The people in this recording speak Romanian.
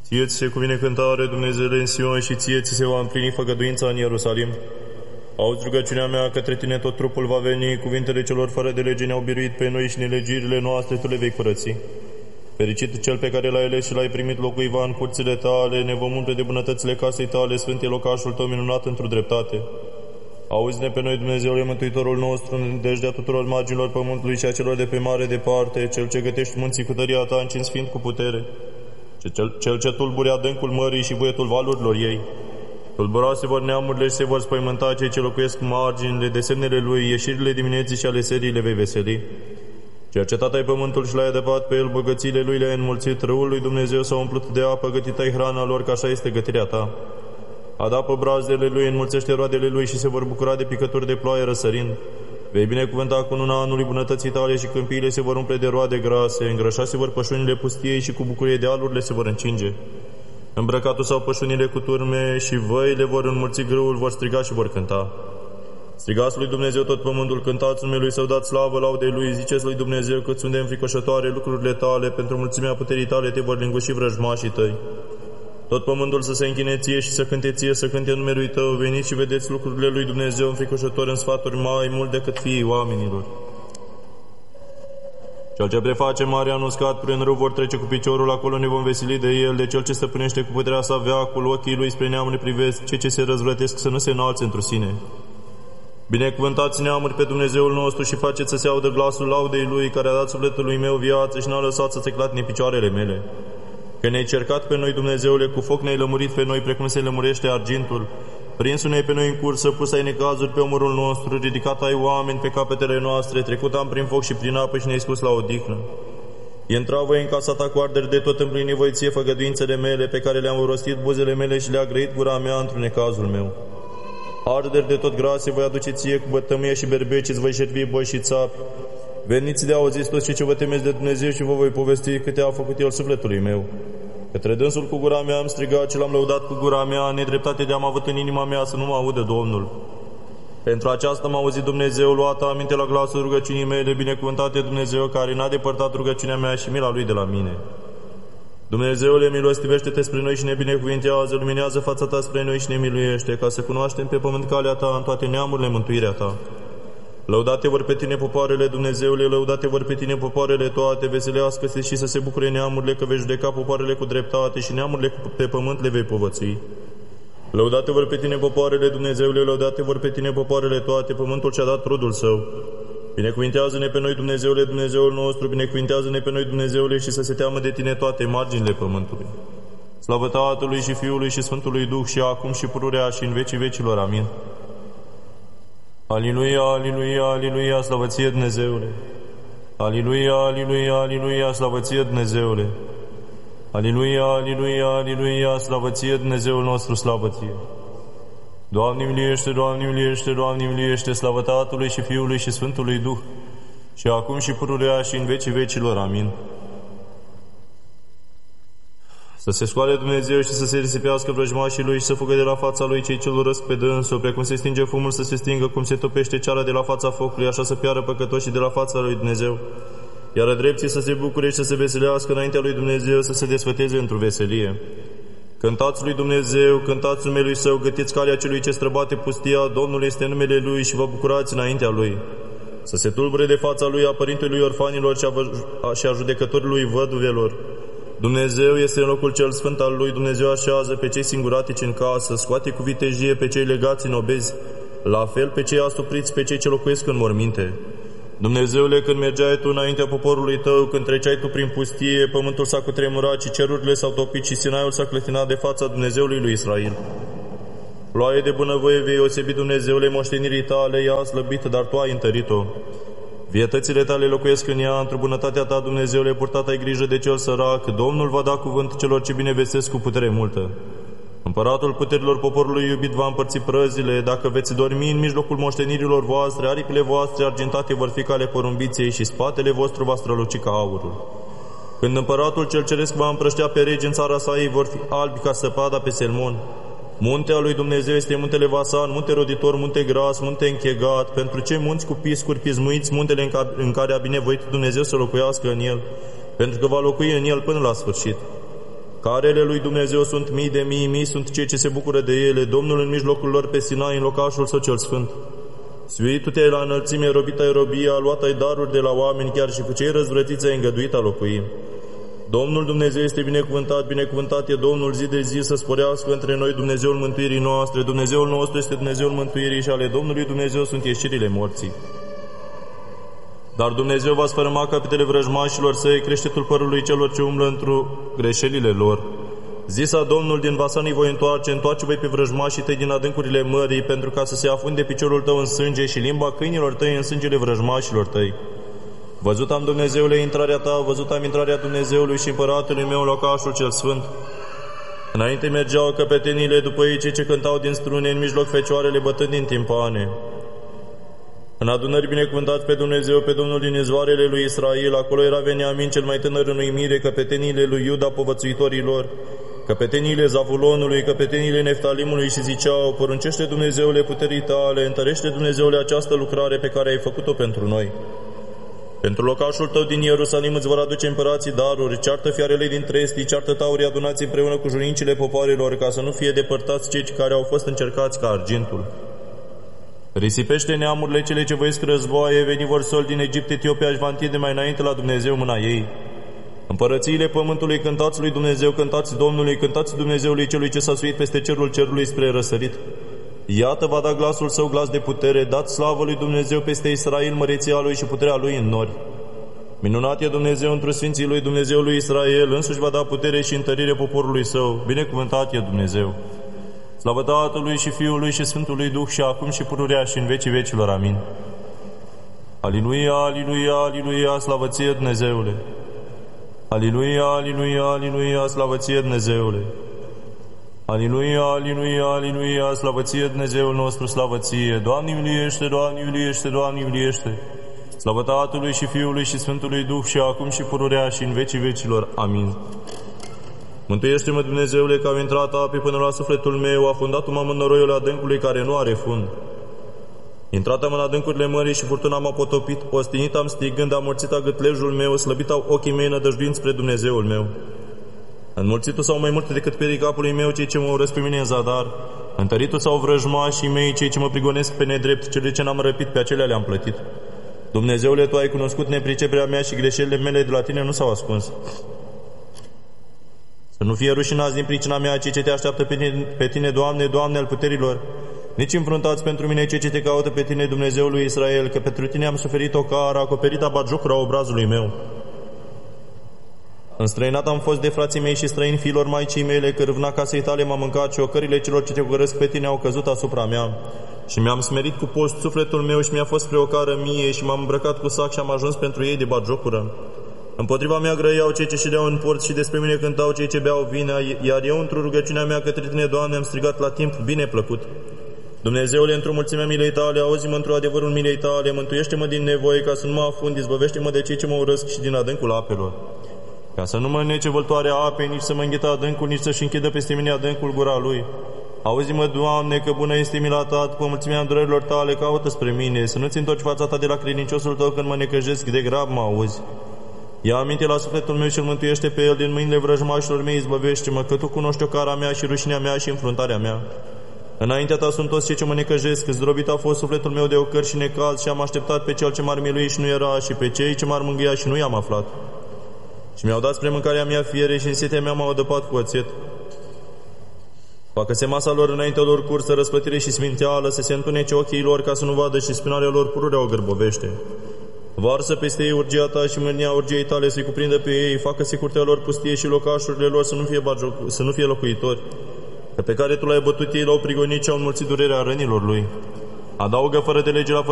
Ție ți se cuvine cântare, Dumnezeule, în Sion, și ție ți se va împlini făgăduința în Ierusalim. Auzi rugăciunea mea, către tine tot trupul va veni, cuvintele celor fără de lege ne-au biruit pe noi și nelegirile noastre tu le vei curăți. Fericit cel pe care l-ai ales și l-ai primit locuiva în curțile tale, ne vom umple de bunătățile casei tale, sfânt e locașul tău minunat într-o dreptate. Auzi-ne pe noi, Dumnezeule, Mântuitorul nostru, în nădejdea tuturor marginilor pământului și a celor de pe mare departe, cel ce gătești munții cu tăria ta, încins sfânt cu putere, cel ce tulburi adâncul mării și buietul valurilor ei. Tulbura se vor neamurile și se vor spăimânta cei ce locuiesc marginile, de semnele lui, ieșirile dimineții și ale serii le vei veseli. Cercetat ai pământul și l-ai adăpat pe el, bogățiile lui le-ai înmulțit, râul lui Dumnezeu s-a umplut de apă, gătit ai hrana lor, că așa este gătirea ta. Adapă brazdele lui, înmulțește roadele lui și se vor bucura de picături de ploaie răsărind. Vei binecuvânta cu luna anului bunătății tale și câmpiile se vor umple de roade grase, îngrășa se vor pășunile pustiei și cu bucurie de alurile se vor încinge. Îmbrăcatul sau pășunile cu turme și văile vor înmulți grâul, vor striga și vor cânta. Strigați lui Dumnezeu tot pământul, cântați numelui său, dați slavă laudei lui, ziceți lui Dumnezeu că sunt de înfricoșătoare lucrurile tale, pentru mulțimea puterii tale te vor linguși vrăjmașii tăi. Tot pământul să se închine ție și să cânte ție, să cânte numelui tău, veniți și vedeți lucrurile lui Dumnezeu înfricoșător în sfaturi mai mult decât fiii oamenilor. Cel ce preface marea în uscat, prin râu vor trece cu piciorul, acolo ne vom veseli de el, de cel ce stăpânește cu puterea sa veacul, ochii lui spre neamuri privesc, cei ce se răzvrătesc să nu se înalțe într-o sine. Binecuvântați neamuri pe Dumnezeul nostru și faceți să se audă glasul laudei lui, care a dat sufletului meu viață și n-a lăsat să se clatine picioarele mele. Că ne-ai cercat pe noi, Dumnezeule, cu foc ne-ai lămurit pe noi, precum se lămurește argintul. Prinsul-ne pe noi în cursă, pus ai necazuri pe omorul nostru, ridicat ai oameni pe capetele noastre, trecut am prin foc și prin apă și ne-ai scos la odihnă. Intra voi în casa ta cu arderi de tot, împlini voi ție făgăduințele mele, pe care le-am rostit buzele mele și le-a grăit gura mea într-un necazul meu. Arderi de tot grase voi aduce ție, cu bătămâie și berbeci îți voi șerpi boi și țapi. Veniți de auziți toți ce vă temeți de Dumnezeu și vă voi povesti câte a făcut El sufletului meu. Către dânsul cu gura mea am strigat și l-am lăudat cu gura mea, nedreptate de-am avut în inima mea să nu mă audă Domnul. Pentru aceasta m-a auzit Dumnezeu, luat aminte la glasul rugăciunii mele, binecuvântate Dumnezeu, care n-a depărtat rugăciunea mea și mila Lui de la mine. Dumnezeule, milostivește-te spre noi și ne binecuvintează, luminează fața ta spre noi și ne miluiește, ca să cunoaștem pe pământ calea ta, în toate neamurile mântuirea ta. Lăudate vor pe tine popoarele, Dumnezeule, lăudate vor pe tine popoarele toate, veselească-se și să se bucure neamurile, că vei judeca popoarele cu dreptate și neamurile pe pământ le vei povățui. Lăudate vor pe tine popoarele, Dumnezeule, lăudate vor pe tine popoarele toate, pământul și-a dat rodul său. Binecuvintează-ne pe noi, Dumnezeule, Dumnezeul nostru, binecuvintează-ne pe noi, Dumnezeule, și să se teamă de tine toate marginile pământului. Slavă Tatălui și Fiului și Sfântului Duh și acum și pururea și în vecii vecilor. Amin. Aliluia, aliluia, aliluia, slavă ție, Dumnezeule! Aliluia, aliluia, aliluia, slavă ție, Dumnezeule! Aliluia, aliluia, aliluia, slavă ție, Dumnezeul nostru, slavă ție! Doamne miliește, Doamne miliește, Doamne miliește, slavă Tatălui și Fiului și Sfântului Duh, și acum și pururea și în vecii vecilor. Amin. Să se scoale Dumnezeu și să se risipească vrăjmașii lui și să fugă de la fața lui cei ce-l urăsc pe dânsul, precum se stinge fumul să se stingă, cum se topește ceara de la fața focului, așa să piară păcătoșii de la fața lui Dumnezeu. Iar drepții să se bucure și să se veselească înaintea lui Dumnezeu, să se desfăteze într-o veselie. Cântați lui Dumnezeu, cântați numele Său, gătiți calea celui ce străbate pustia, Domnul este numele Lui și vă bucurați înaintea Lui. Să se tulbure de fața Lui a părintelui orfanilor și a judecătorului văduvelor. Dumnezeu este în locul cel sfânt al Lui, Dumnezeu așează pe cei singuratici în casă, scoate cu vitejie pe cei legați în obezi, la fel pe cei asupriți, pe cei ce locuiesc în morminte. Dumnezeule, când mergeai Tu înaintea poporului Tău, când treceai Tu prin pustie, pământul s-a cutremurat și cerurile s-au topit și Sinaiul s-a clătinat de fața Dumnezeului lui Israel. Ploaie de bunăvoie vei osebi, Dumnezeule, moștenirii Tale, ea a slăbit, dar Tu ai întărit-o. Vietățile Tale locuiesc în ea, într-o bunătatea Ta, Dumnezeule, purtat ai grijă de cel sărac, Domnul va da cuvânt celor ce binevestesc cu putere multă. Împăratul puterilor poporului iubit va împărți prăzile, dacă veți dormi în mijlocul moștenirilor voastre, aripile voastre argintate vor fi ca ale porumbiței și spatele vostru va străluci ca aurul. Când împăratul cel ceresc va împrăștea pe regi în țara sa, ei vor fi albi ca săpada pe Selmon. Muntea lui Dumnezeu este muntele Vasan, munte roditor, munte gras, munte închegat, pentru cei munți cu piscuri pismuiți, muntele în care a binevoit Dumnezeu să locuiască în el, pentru că va locui în el până la sfârșit. Carele lui Dumnezeu sunt mii de mii, mii sunt cei ce se bucură de ele, Domnul în mijlocul lor pe Sinai, în locașul său cel sfânt. Sfâitu te-ai la înălțime, robit ai robia, luat ai daruri de la oameni, chiar și cu cei răzvrătiți ai îngăduit a locui. Domnul Dumnezeu este binecuvântat, binecuvântat e Domnul zi de zi, să sporească între noi Dumnezeul mântuirii noastre. Dumnezeul nostru este Dumnezeul mântuirii și ale Domnului Dumnezeu sunt ieșirile morții. Dar Dumnezeu va sfărâma capetele vrăjmașilor săi, creștetul părului celor ce umblă într-o greșelile lor. Zisa Domnul, din Basanii voi întoarce-voi pe vrăjmașii tăi din adâncurile mării, pentru ca să se afunde piciorul tău în sânge și limba câinilor tăi în sângele vrăjmașilor tăi. Văzut am, Dumnezeule, intrarea ta, văzut am intrarea Dumnezeului și împăratului meu, locașul cel sfânt. Înainte mergeau căpeteniile după ei, cei ce cântau din strune, în mijloc fecioarele bătând din timpane. În adunări binecuvântați pe Dumnezeu, pe Domnul din izvoarele lui Israel, acolo era Veniamin cel mai tânăr în uimire, căpeteniile lui Iuda, povățuitorilor, căpeteniile Zavulonului, căpeteniile Neftalimului și ziceau: poruncește, Dumnezeule, puterii tale, întărește, Dumnezeule, această lucrare pe care ai făcut-o pentru noi. Pentru locașul tău din Ierusalim îți vor aduce împărații daruri, ceartă fiarele din trestii, ceartă taurii adunați împreună cu jurincile popoarelor, ca să nu fie depărtați cei care au fost încercați ca argintul. Risipește neamurile cele ce voiesc războaie, veni vor sol din Egipt, Etiopia își va întinde mai înainte la Dumnezeu mâna ei. Împărățiile pământului, cântați lui Dumnezeu, cântați Domnului, cântați Dumnezeului celui ce s-a suit peste cerul cerului spre răsărit. Iată va da glasul său glas de putere, dați slavă lui Dumnezeu peste Israel, măreția lui și puterea lui în nori. Minunat e Dumnezeu întru sfinții lui, Dumnezeu lui Israel, însuși va da putere și întărire poporului său. Binecuvântat e Dumnezeu. Slavă Tatălui și Fiului și Sfântului Duh și acum și pururea și în vecii vecilor. Amin. Aliluia, aliluia, aliluia, slavă ție, Dumnezeule. Aliluia, aliluia, aliluia, slavă ție, Dumnezeule. Aliluia, aliluia, aliluia, slavă ție, Dumnezeul nostru, slavă ție. Doamne miliește, Doamne miliește, Doamne miliește. Slavă Tatălui și Fiului și Sfântului Duh și acum și pururea și în vecii vecilor. Amin. Mântuiește-mă, Dumnezeule, că au intrat ape până la sufletul meu, afundat-mă în noroiul adâncului care nu are fund. Intrat am în adâncurile mării și furtuna m-a potopit, ostinit am strigând, amorțit a gâtlejul meu, slăbit au ochii mei nădăjduind spre Dumnezeul meu. Înmulțitul sau mai multe decât perii capului meu cei ce mă urăsc pe mine în zadar, întăritul sau vrăjmașii mei cei ce mă prigonesc pe nedrept, cele ce n-am răpit pe acelea le-am plătit. Dumnezeule, Tu ai cunoscut nepriceperea mea și greșelile mele de la Tine nu s-au ascuns. Să nu fie rușinați din pricina mea cei ce Te așteaptă pe Tine, Doamne, Doamne al puterilor, nici înfruntați pentru mine cei ce Te caută pe Tine, Dumnezeul lui Israel, că pentru Tine am suferit o cară, acoperită batjocura obrazului meu. Înstrăinat am fost de frații mei și străini fiilor maicii mele, că râvna casei Tale m-a mâncat și ocările celor ce Te urăsc pe Tine au căzut asupra mea. Și mi-am smerit cu post sufletul meu și mi-a fost spre o cară mie și m-am îmbrăcat cu sac și am ajuns pentru ei de batjocură. Împotriva mea grăiau cei ce ședeau în porți și despre mine cântau cei ce beau vină, iar eu într-o rugăciunea mea către Tine, Doamne, am strigat la timp bine plăcut. Dumnezeule, într-o mulțimea milei Tale, auzi-mă într-o adevărul milei Tale, mântuiește-mă din nevoie ca să nu mă afund, izbăvește-mă de cei ce mă urăsc și din adâncul apelor. Ca să nu mă înnece văltoarea apei, nici să mă înghită adâncul, nici să-și închidă peste mine adâncul gura lui. Auzi-mă, Doamne, că bună este mila Ta, după mulțimea îndurărilor Tale, caută spre mine, să nu-ți întorci fața Ta de la credinciosul Tău când mă necăjesc, de grab mă auzi. Ia aminte la sufletul meu și îl mântuiește pe el din mâinile vrăjmașilor mei, izbăvește-mă, că Tu cunoști o cara mea și rușinea mea și înfruntarea mea. Înaintea Ta sunt toți cei ce mă necăjesc, zdrobit a fost sufletul meu de ocări și necaz și am așteptat pe Cel ce m-ar milui și nu era și pe cei ce m-ar mângâia și nu i-am aflat. Și mi-au dat spre mâncarea mea fiere și în setea mea m-au adăpat cu oțet. Facă-se masa lor înaintea lor cursă, răsplătire și sminteală, să se întunece ochii lor ca să nu vadă și spinarea lor pururea o gârbovește. Varsă peste ei urgia Ta și mânia urgiei Tale să-i cuprindă pe ei, facă-se curtea lor pustie și locașurile lor să nu fie locuitori, că pe care Tu l-ai bătut ei l-au prigonit și au înmulțit durerea rănilor lui. Adaugă fără de lege la